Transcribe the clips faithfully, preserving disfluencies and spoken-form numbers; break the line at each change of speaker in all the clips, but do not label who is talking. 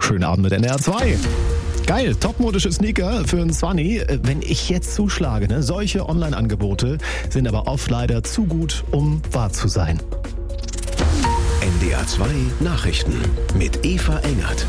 Schönen Abend mit N D R zwei. Geil, topmodische Sneaker für einen Swanny. Wenn ich jetzt zuschlage, ne? Solche Online-Angebote sind aber oft leider zu gut, um wahr zu sein.
N D R zwei Nachrichten mit Eva Engert.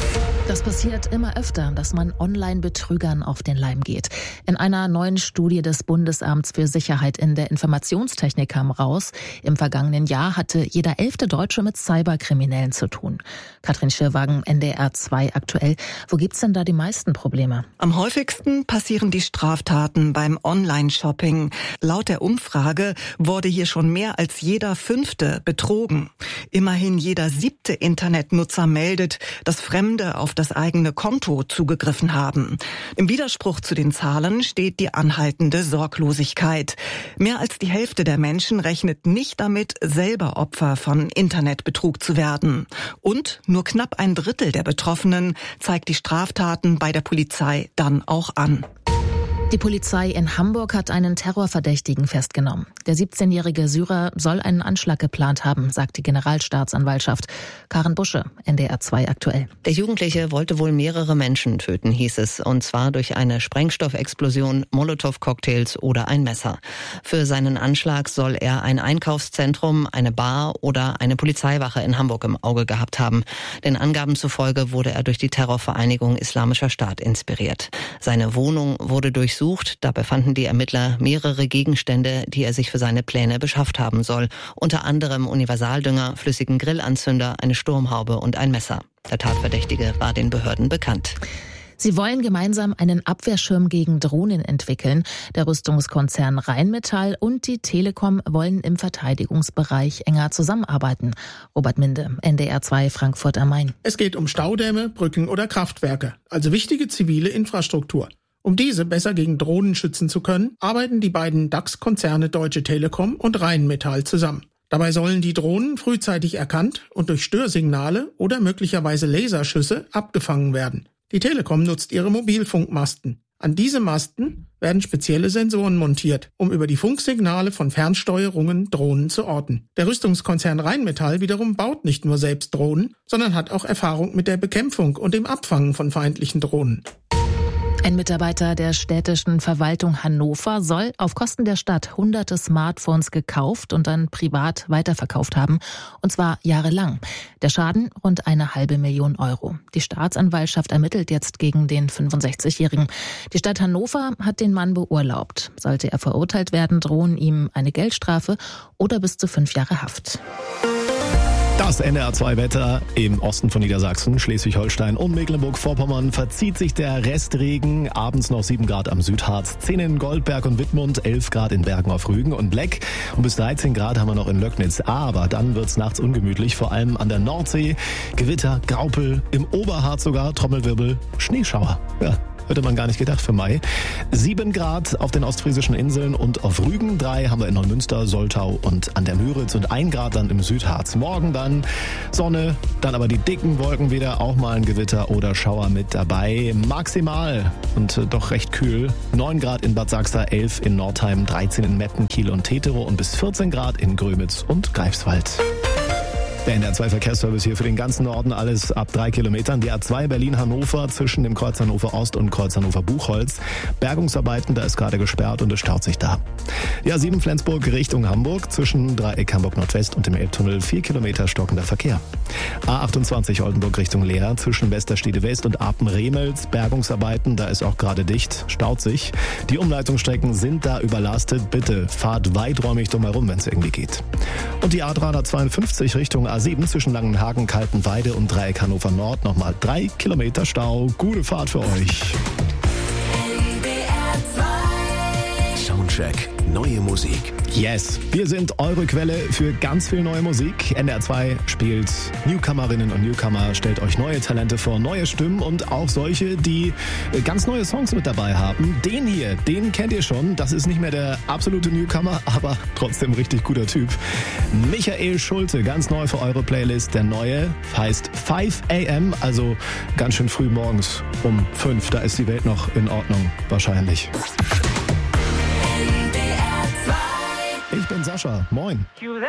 Das passiert immer öfter, dass man Online-Betrügern auf den Leim geht. In einer neuen Studie des Bundesamts für Sicherheit in der Informationstechnik kam raus, im vergangenen Jahr hatte jeder elfte Deutsche mit Cyberkriminellen zu tun. Katrin Schirwagen, N D R zwei aktuell. Wo gibt's denn da die meisten Probleme?
Am häufigsten passieren die Straftaten beim Online-Shopping. Laut der Umfrage wurde hier schon mehr als jeder Fünfte betrogen. Immerhin jeder siebte Internetnutzer meldet, dass Fremde auf das eigene Konto zugegriffen haben. Im Widerspruch zu den Zahlen steht die anhaltende Sorglosigkeit. Mehr als die Hälfte der Menschen rechnet nicht damit, selber Opfer von Internetbetrug zu werden. Und nur knapp ein Drittel der Betroffenen zeigt die Straftaten bei der Polizei dann auch an.
Die Polizei in Hamburg hat einen Terrorverdächtigen festgenommen. Der siebzehnjährige Syrer soll einen Anschlag geplant haben, sagt die Generalstaatsanwaltschaft. Karen Busche, N D R zwei aktuell.
Der Jugendliche wollte wohl mehrere Menschen töten, hieß es, und zwar durch eine Sprengstoffexplosion, Molotow-Cocktails oder ein Messer. Für seinen Anschlag soll er ein Einkaufszentrum, eine Bar oder eine Polizeiwache in Hamburg im Auge gehabt haben. Den Angaben zufolge wurde er durch die Terrorvereinigung Islamischer Staat inspiriert. Seine Wohnung wurde durchsucht. Dabei fanden die Ermittler mehrere Gegenstände, die er sich für seine Pläne beschafft haben soll. Unter anderem Universaldünger, flüssigen Grillanzünder, eine Sturmhaube und ein Messer. Der Tatverdächtige war den Behörden bekannt.
Sie wollen gemeinsam einen Abwehrschirm gegen Drohnen entwickeln. Der Rüstungskonzern Rheinmetall und die Telekom wollen im Verteidigungsbereich enger zusammenarbeiten. Robert Minde, N D R zwei Frankfurt am Main.
Es geht um Staudämme, Brücken oder Kraftwerke, also wichtige zivile Infrastruktur. Um diese besser gegen Drohnen schützen zu können, arbeiten die beiden DAX-Konzerne Deutsche Telekom und Rheinmetall zusammen. Dabei sollen die Drohnen frühzeitig erkannt und durch Störsignale oder möglicherweise Laserschüsse abgefangen werden. Die Telekom nutzt ihre Mobilfunkmasten. An diese Masten werden spezielle Sensoren montiert, um über die Funksignale von Fernsteuerungen Drohnen zu orten. Der Rüstungskonzern Rheinmetall wiederum baut nicht nur selbst Drohnen, sondern hat auch Erfahrung mit der Bekämpfung und dem Abfangen von feindlichen Drohnen.
Ein Mitarbeiter der städtischen Verwaltung Hannover soll auf Kosten der Stadt hunderte Smartphones gekauft und dann privat weiterverkauft haben, und zwar jahrelang. Der Schaden rund eine halbe Million Euro. Die Staatsanwaltschaft ermittelt jetzt gegen den fünfundsechzigjährigen. Die Stadt Hannover hat den Mann beurlaubt. Sollte er verurteilt werden, drohen ihm eine Geldstrafe oder bis zu fünf Jahre Haft.
Das N D R zwei Wetter im Osten von Niedersachsen, Schleswig-Holstein und Mecklenburg-Vorpommern verzieht sich der Restregen. Abends noch sieben Grad am Südharz, zehn in Goldberg und Wittmund, elf Grad in Bergen auf Rügen und Bleck und bis dreizehn Grad haben wir noch in Löcknitz. Aber dann wird's nachts ungemütlich, vor allem an der Nordsee. Gewitter, Graupel, im Oberharz sogar, Trommelwirbel, Schneeschauer. Ja. Hätte man gar nicht gedacht für Mai. Sieben Grad auf den ostfriesischen Inseln und auf Rügen. Drei haben wir in Neumünster, Soltau und an der Müritz und ein Grad dann im Südharz. Morgen dann Sonne, dann aber die dicken Wolken wieder, auch mal ein Gewitter oder Schauer mit dabei. Maximal und doch recht kühl. Neun Grad in Bad Sachsta, elf in Nordheim, dreizehn in Meppen, Kiel und Tetero und bis vierzehn Grad in Grömitz und Greifswald. Der N D R zwei Verkehrsservice hier für den ganzen Norden, alles ab drei Kilometern. Die A zwei Berlin-Hannover zwischen dem Kreuz Hannover Ost und Kreuz Hannover Buchholz. Bergungsarbeiten, da ist gerade gesperrt und es staut sich da. Ja, sieben Flensburg Richtung Hamburg zwischen Dreieck Hamburg Nordwest und dem Elbtunnel vier Kilometer stockender Verkehr. A achtundzwanzig Oldenburg Richtung Leer zwischen Westerstede West und Apen-Remels. Bergungsarbeiten, da ist auch gerade dicht, staut sich. Die Umleitungsstrecken sind da überlastet. Bitte fahrt weiträumig drumherum, wenn es irgendwie geht. Und die A dreihundertzweiundfünfzig Richtung A sieben zwischen Langenhagen, Kaltenweide und Dreieck Hannover Nord nochmal drei Kilometer Stau. Gute Fahrt für euch.
Soundcheck, neue Musik.
Yes, wir sind eure Quelle für ganz viel neue Musik. N D R zwei spielt Newcomerinnen und Newcomer, stellt euch neue Talente vor, neue Stimmen und auch solche, die ganz neue Songs mit dabei haben. Den hier, den kennt ihr schon. Das ist nicht mehr der absolute Newcomer, aber trotzdem richtig guter Typ. Michael Schulte, ganz neu für eure Playlist. Der neue heißt five a m, also ganz schön früh morgens um fünf. Da ist die Welt noch in Ordnung, wahrscheinlich. Ich bin Sascha, moin.